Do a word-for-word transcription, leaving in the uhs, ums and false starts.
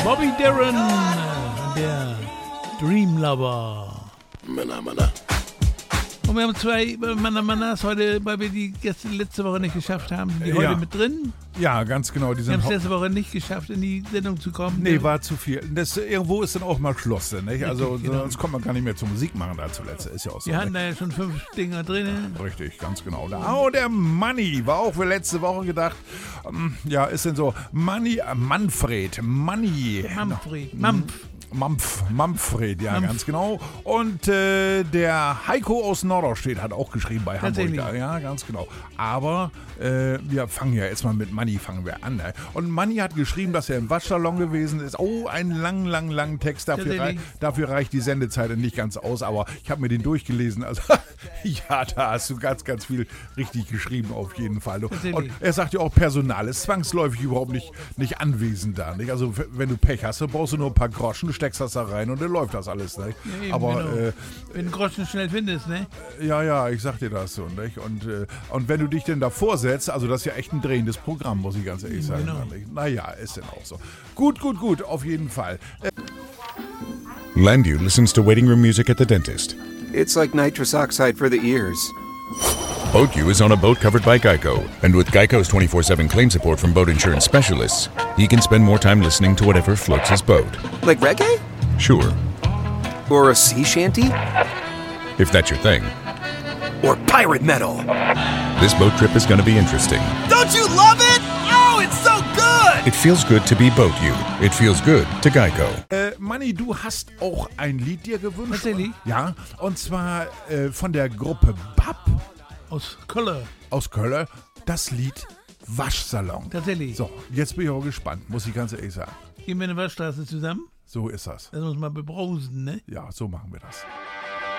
Bobby Darin, der Dream Lover. Männer, Männer. Und wir haben zwei Männer, Männers heute, weil wir die gestern, letzte Woche nicht geschafft haben, sind die Ja. heute mit drin. Ja, ganz genau. Die Wir sind haben es ho- letzte Woche nicht geschafft, in die Sendung zu kommen. Nee, war zu viel. Das, irgendwo ist dann auch mal Schluss, nicht? Also Genau. sonst kommt man gar nicht mehr zur Musik machen da zuletzt. Ist ja auch so. Wir hatten nicht? da ja schon fünf Dinger drin. Richtig, ganz genau. Da, oh, der Manni war auch für letzte Woche gedacht. Ähm, ja, ist denn so. Manni, äh, Manfred, Manni. Manfred, Mampf. Mampf, Manfred, ja, Mampf. ganz genau. Und äh, der Heiko aus Norderstedt hat auch geschrieben bei Hamburg. Tatsächlich. Da, ja, ganz genau. Aber äh, wir fangen ja erstmal mit Manni, fangen wir an. Ne? Und Manni hat geschrieben, dass er im Waschsalon gewesen ist. Oh, einen lang, lang, langen Text. Dafür, rei Tatsächlich. dafür reicht die Sendezeit nicht ganz aus. Aber ich habe mir den durchgelesen. Also, ja, da hast du ganz, ganz viel richtig geschrieben auf jeden Fall. Tatsächlich. Und er sagt ja auch, Personal ist zwangsläufig überhaupt nicht, nicht anwesend da. Nicht? Also, w- wenn du Pech hast, dann brauchst du nur ein paar Groschen, steckst das da rein und dann läuft das alles. Nicht? Ja, eben, Aber genau. äh, Wenn du Groschen schnell findest, ne? ja, ja, ich sag dir das so. Nicht? Und, äh, und wenn du dich denn davor setzt, also das ist ja echt ein drehendes Programm, muss ich ganz ehrlich sagen. Genau. Nicht? Naja, ist denn auch so. Gut, gut, gut, auf jeden Fall. Äh, Landu listens to waiting room music at the dentist. It's like nitrous oxide for the ears. BoatU is on a boat covered by Geico. And with Geico's twenty-four seven claim support from boat insurance specialists, he can spend more time listening to whatever floats his boat. Like reggae? Sure, Or a sea shanty? if that's your thing. Or pirate metal? This boat trip is going to be interesting. Don't you love it? Oh, it's so good! It feels good to be BoatU. It feels good to Geico. Äh, Manni, du hast auch ein Lied dir gewünscht. Tatsächlich? Ja, und zwar äh, von der Gruppe B A P Aus Kölle. aus Köln. Das Lied Waschsalon. Tatsächlich. So, jetzt bin ich auch gespannt, muss ich ganz ehrlich sagen. Gehen wir in der Waschstraße zusammen? So ist das. Lass uns mal bebrausen, ne? Ja, so machen wir das.